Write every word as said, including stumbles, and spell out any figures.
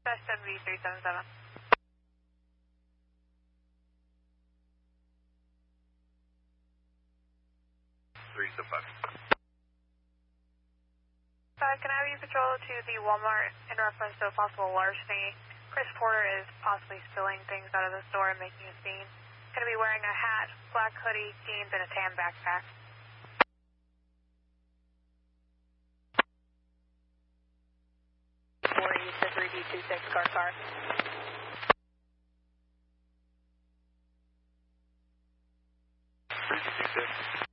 Dash seven B three seven seven. three seven five. Uh, can I have you patrol to the Walmart in reference to a possible larceny? Chris Porter is possibly spilling things out of the store and making a scene. Going to be wearing a hat, black hoodie, jeans, and a tan backpack. four East to three D two six, car car. three D two six.